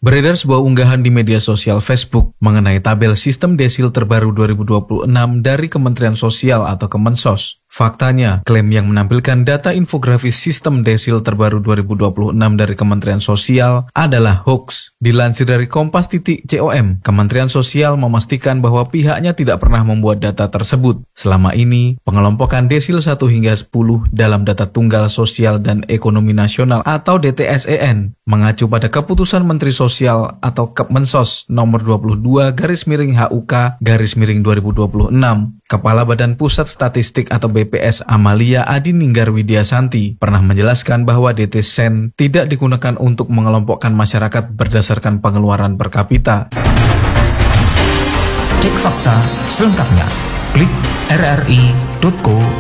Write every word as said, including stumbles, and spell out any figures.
Beredar sebuah unggahan di media sosial Facebook mengenai tabel sistem desil terbaru dua ribu dua puluh enam dari Kementerian Sosial atau Kemensos. Faktanya, klaim yang menampilkan data infografis sistem desil terbaru dua ribu dua puluh enam dari Kementerian Sosial adalah hoax. Dilansir dari kompas titik com, Kementerian Sosial memastikan bahwa pihaknya tidak pernah membuat data tersebut. Selama ini, pengelompokan desil satu hingga sepuluh dalam data tunggal sosial dan ekonomi nasional atau D T S E N mengacu pada keputusan Menteri Sosial atau Kemensos nomor dua puluh dua garis miring H U K garis miring dua ribu dua puluh enam. Kepala Badan Pusat Statistik atau B P S Amalia Adininggar Widyasanti pernah menjelaskan bahwa D T S E N tidak digunakan untuk mengelompokkan masyarakat berdasarkan pengeluaran per kapita. Cek fakta selengkapnya. Klik r r i titik co